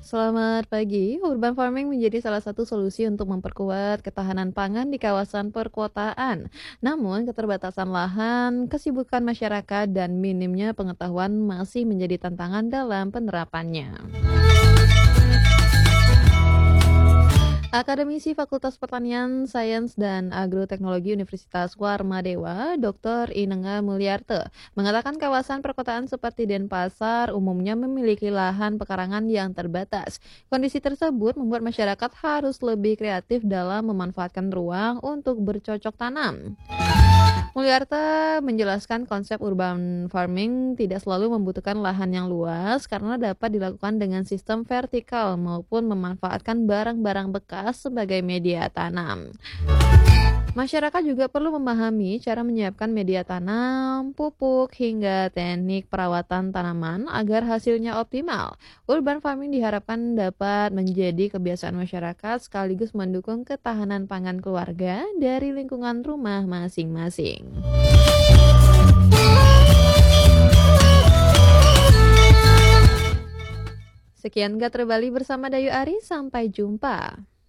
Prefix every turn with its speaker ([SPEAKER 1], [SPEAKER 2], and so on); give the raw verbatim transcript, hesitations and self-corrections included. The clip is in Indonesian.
[SPEAKER 1] Selamat pagi. Urban farming menjadi salah satu solusi untuk memperkuat ketahanan pangan di kawasan perkotaan. Namun, keterbatasan lahan, kesibukan masyarakat, dan minimnya pengetahuan masih menjadi tantangan dalam penerapannya. Akademisi Fakultas Pertanian, Sains, dan Agroteknologi Universitas Warmadewa, doktor Inengga Mulyarte, mengatakan kawasan perkotaan seperti Denpasar umumnya memiliki lahan pekarangan yang terbatas. Kondisi tersebut membuat masyarakat harus lebih kreatif dalam memanfaatkan ruang untuk bercocok tanam. Mulyarta menjelaskan konsep urban farming tidak selalu membutuhkan lahan yang luas karena dapat dilakukan dengan sistem vertikal maupun memanfaatkan barang-barang bekas sebagai media tanam. Masyarakat juga perlu memahami cara menyiapkan media tanam, pupuk, hingga teknik perawatan tanaman agar hasilnya optimal. Urban farming diharapkan dapat menjadi kebiasaan masyarakat sekaligus mendukung ketahanan pangan keluarga dari lingkungan rumah masing-masing. Sekian Gatra Bali bersama Dayu Ari, sampai jumpa.